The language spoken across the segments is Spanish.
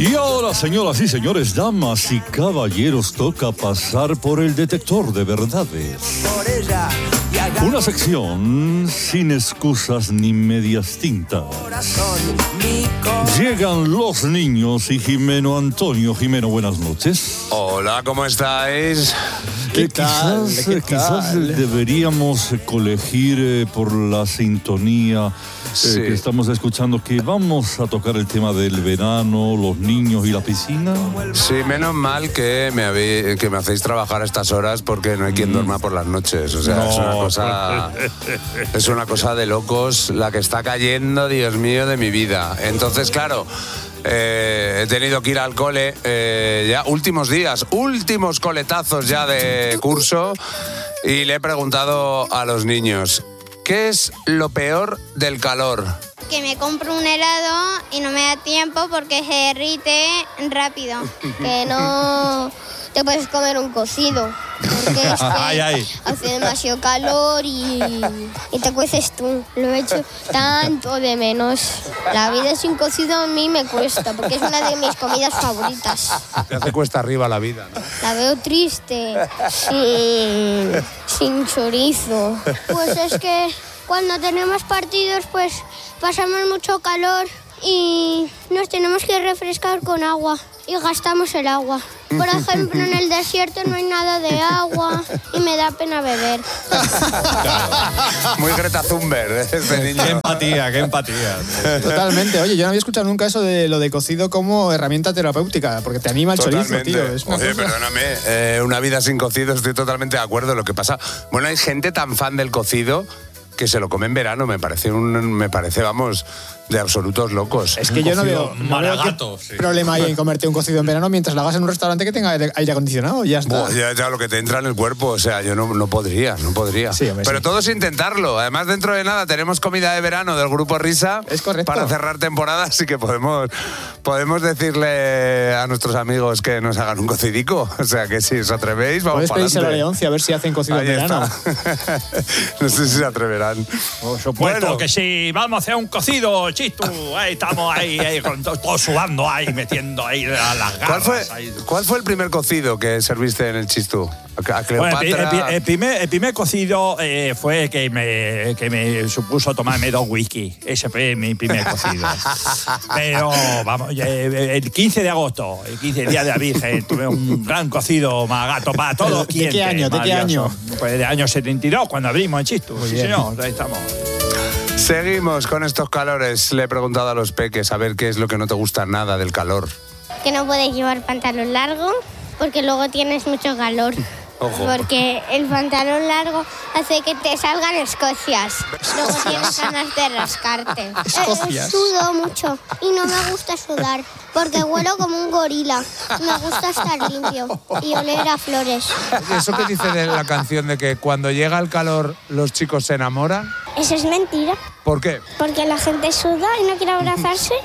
Y ahora, señoras y señores, damas y caballeros, toca pasar por el detector de verdades. Una sección sin excusas ni medias tintas. Llegan los niños y Jimeno Antonio. Jimeno, buenas noches. Hola, ¿cómo estáis? Quizás deberíamos colegir por la sintonía que estamos escuchando que vamos a tocar el tema del verano, los niños y la piscina. Sí, menos mal que me hacéis trabajar a estas horas porque no hay quien duerma por las noches. O sea, no. es una cosa de locos la que está cayendo, Dios mío, de mi vida. Entonces, claro, he tenido que ir al cole ya últimos días, últimos coletazos ya de curso, y le he preguntado a los niños, ¿qué es lo peor del calor? Que me compro un helado y no me da tiempo porque se derrite rápido. Que no te puedes comer un cocido porque es que hace demasiado calor y te cueces tú. Lo he hecho tanto de menos. La vida sin cocido a mí me cuesta porque es una de mis comidas favoritas. Te hace cuesta arriba la vida, ¿no? La veo triste, sin chorizo. Pues es que cuando tenemos partidos pues pasamos mucho calor y nos tenemos que refrescar con agua y gastamos el agua. Por ejemplo, en el desierto no hay nada de agua y me da pena beber. Muy Greta Thunberg, este niño. Qué empatía. Totalmente. Oye, yo no había escuchado nunca eso de lo de cocido como herramienta terapéutica, porque te anima el chorizo, tío. Oye, perdóname, una vida sin cocido, estoy totalmente de acuerdo. Lo que pasa, bueno, hay gente tan fan del cocido que se lo come en verano, me parece, vamos, de absolutos locos. Es que yo no veo qué problema hay en comerte un cocido en verano mientras lo hagas en un restaurante que tenga aire acondicionado, ya está. Ya lo que te entra en el cuerpo, o sea, yo no podría. Sí, hombre, pero todos intentarlo. Además, dentro de nada tenemos comida de verano del Grupo Risa. Es correcto. Para cerrar temporada, así que podemos decirle a nuestros amigos que nos hagan un cocidico. O sea, que si os atrevéis, vamos para adelante. Podéis pedirse a la Leoncia a ver si hacen cocido en verano. No sé si se atreverán. Por supuesto que sí, vamos a hacer un cocido, Chistu. Ahí estamos, ahí con todo sudando, ahí metiendo ahí a las garras. ¿Cuál fue el primer cocido que serviste en el Chistu? ¿A Cleopatra? Bueno, el primer cocido fue que me supuso tomarme 2 whisky. Ese fue mi primer cocido. Pero, vamos, el 15 de agosto, el 15 día de la Virgen, tuve un gran cocido magato para todos los clientes. ¿De qué año? Pues de año 72, cuando abrimos en Chistu. Sí, señor, ahí estamos. Seguimos con estos calores. Le he preguntado a los peques a ver qué es lo que no te gusta nada del calor. Que no puedes llevar pantalón largo porque luego tienes mucho calor. Ojo. Porque el pantalón largo hace que te salgan escocias. Luego tienes ganas de rascarte. Escocias. Sudo mucho y no me gusta sudar porque huelo como un gorila. Me gusta estar limpio y oler a flores. ¿Eso que dice de la canción de que cuando llega el calor los chicos se enamoran? Eso es mentira. ¿Por qué? Porque la gente suda y no quiere abrazarse.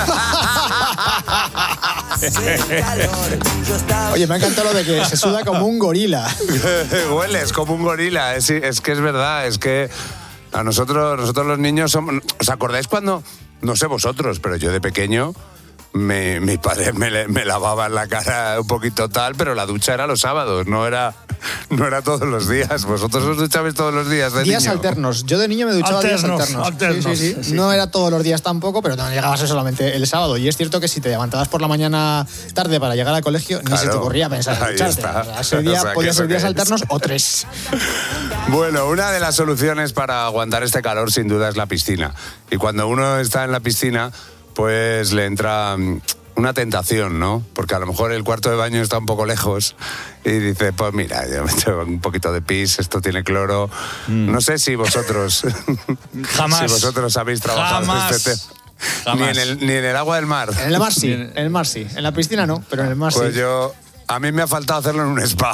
Oye, me ha encantado lo de que se suda como un gorila. Hueles como un gorila. Es que es verdad, es que a nosotros los niños somos... ¿Os acordáis cuando? No sé vosotros, pero yo de pequeño... Mi padre me lavaba la cara un poquito tal, pero la ducha era los sábados, no era todos los días. ¿Vosotros os duchabais todos los días de días niño? Alternos. Yo de niño me duchaba días alternos. Sí. No era todos los días tampoco, pero no llegabas a solamente el sábado. Y es cierto que si te levantabas por la mañana tarde para llegar al colegio, ni se te ocurría pensar en ducharte. Ese día podía ser días alternos o 3. Bueno, una de las soluciones para aguantar este calor sin duda es la piscina. Y cuando uno está en la piscina, pues le entra una tentación, ¿no? Porque a lo mejor el cuarto de baño está un poco lejos y dice, pues mira, yo me echo un poquito de pis, esto tiene cloro. No sé si vosotros... Jamás. Si vosotros habéis trabajado este tema. Ni en el agua del mar. En el mar sí, en el mar sí. En la piscina no, pero en el mar pues sí. A mí me ha faltado hacerlo en un spa.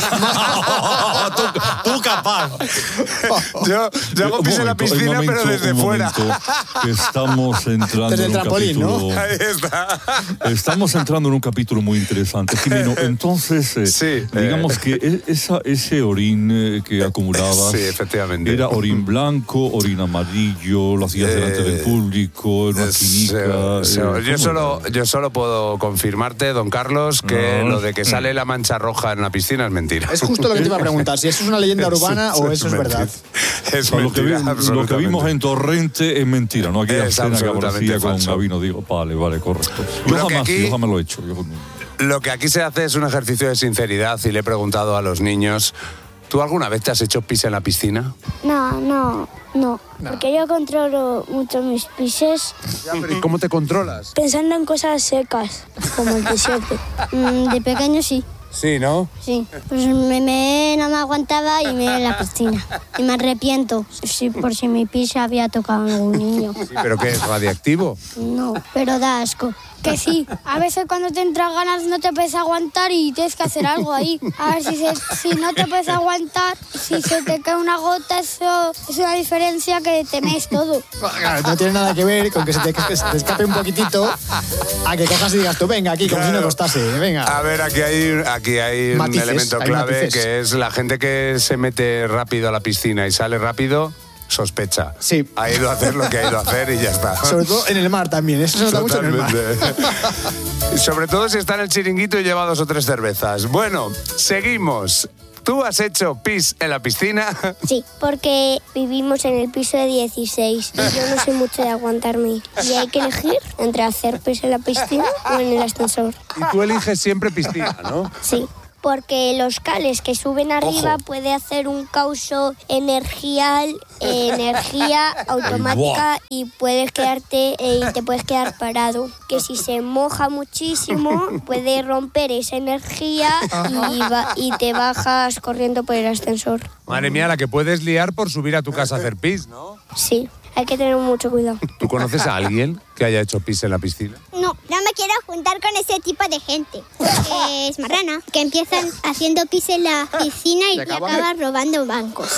tú capaz. Yo hago pis en la piscina, pero desde fuera. Estamos entrando desde el trampolín, capítulo, ¿no? Ahí está. Estamos entrando en un capítulo muy interesante, Jimeno. Entonces, digamos que ese orín que acumulabas, efectivamente, era orín blanco, orín amarillo, lo hacías delante del público, en una clínica. Yo solo puedo confirmarte, don Carlos, que lo de que sale la mancha roja en la piscina es mentira. Es justo lo que te iba a preguntar, si eso es una leyenda urbana o eso es verdad. Es mentira, lo que vimos en Torrente es mentira, ¿no? Aquella escena que aparecía con Gabino, digo, vale, correcto. Yo jamás lo he hecho. Lo que aquí se hace es un ejercicio de sinceridad y le he preguntado a los niños, ¿tú alguna vez te has hecho pis en la piscina? No. Porque yo controlo mucho mis pises. ¿Y cómo te controlas? Pensando en cosas secas, como el pisote. De pequeño sí. Sí, ¿no? Sí. Pues no me aguantaba y me en la piscina. Y me arrepiento por si mi pis había tocado a algún niño. Sí, ¿pero qué es? ¿Radiactivo? No, pero da asco. Que sí, a veces cuando te entran ganas no te puedes aguantar y tienes que hacer algo ahí. A ver, si no te puedes aguantar, si se te cae una gota, eso es una diferencia que te mees todo. No tiene nada que ver con que se te escape un poquitito a que cojas y digas tú, venga, aquí, como si no costase, venga. A ver, aquí hay un elemento clave, que es la gente que se mete rápido a la piscina y sale rápido, sospecha. Sí. Ha ido a hacer lo que ha ido a hacer y ya está. Sobre todo en el mar también, eso se nota mucho en el mar. Sobre todo si está en el chiringuito y lleva 2 o 3 cervezas. Bueno, seguimos. ¿Tú has hecho pis en la piscina? Sí, porque vivimos en el piso de 16 y yo no soy mucho de aguantarme. Y hay que elegir entre hacer pis en la piscina o en el ascensor. Y tú eliges siempre piscina, ¿no? Sí. Porque los cables que suben arriba puede hacer un causo energía automática y puedes quedarte y te puedes quedar parado. Que si se moja muchísimo puede romper esa energía y te bajas corriendo por el ascensor. Madre mía, la que puedes liar por subir a tu casa a hacer pis, ¿no? Sí, hay que tener mucho cuidado. ¿Tú conoces a alguien que haya hecho pis en la piscina? No me quiero juntar con ese tipo de gente. Porque es marrana. Que empiezan haciendo pis en la piscina y te acaban robando bancos.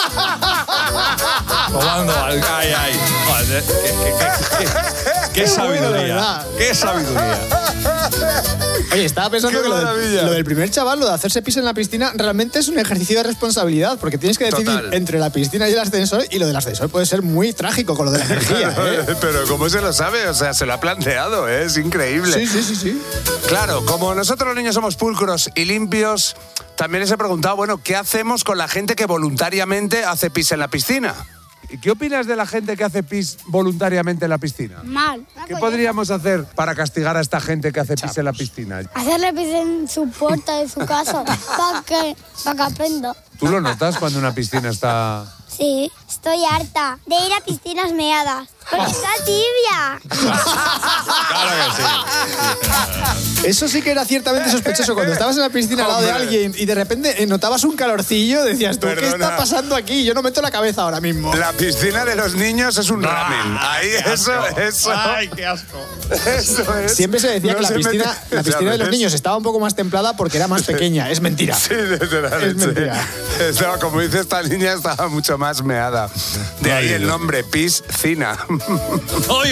Robando bancos. Ay. Joder, qué sabiduría. Qué sabiduría. Oye, estaba pensando que lo del primer chaval, lo de hacerse pis en la piscina, realmente es un ejercicio de responsabilidad, porque tienes que decidir entre la piscina y el ascensor, y lo del ascensor puede ser muy trágico con lo de la energía. Pero ¿cómo se lo sabe? O sea, se lo ha planteado, ¿eh? Es increíble. Sí. Claro, como nosotros los niños somos pulcros y limpios, también les he preguntado, bueno, ¿qué hacemos con la gente que voluntariamente hace pis en la piscina? ¿Y qué opinas de la gente que hace pis voluntariamente en la piscina? Mal. ¿Qué podríamos hacer para castigar a esta gente que hace pis en la piscina? Hacerle pis en su puerta de su casa para que aprenda. ¿Tú lo notas cuando una piscina está...? Sí, estoy harta de ir a piscinas meadas. Porque está tibia. Claro que sí. Eso sí que era ciertamente sospechoso. Cuando estabas en la piscina al lado de alguien y de repente notabas un calorcillo, decías tú, ¿qué está pasando aquí? Yo no meto la cabeza ahora mismo. La piscina de los niños es un ramen. Ahí, eso. Ay, qué asco. Eso es. Siempre se decía que la piscina de los niños estaba un poco más templada porque era más pequeña. Es mentira. Sí, literalmente. Es mentira. Estaba, como dice esta niña, estaba mucho más meada. De ahí el nombre, piscina. ¡Ay!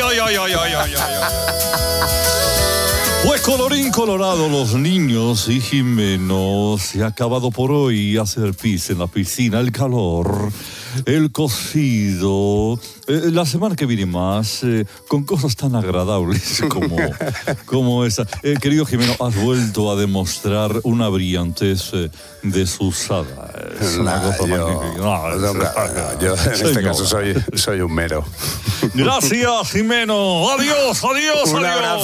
Pues colorín colorado, los niños y Jimeno, se ha acabado por hoy hacer pis en la piscina, el calor, el cocido. La semana que viene más, con cosas tan agradables como esa. Querido Jimeno, has vuelto a demostrar una brillantez desusada. Es una cosa magnífica. Yo en este caso soy un mero. Gracias, Jimeno. Adiós. Un abrazo.